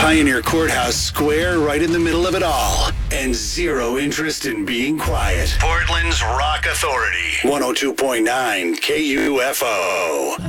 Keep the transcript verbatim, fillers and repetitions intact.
Pioneer Courthouse Square right in the middle of it all. And zero interest in being quiet. Portland's Rock Authority. one oh two point nine K U F O.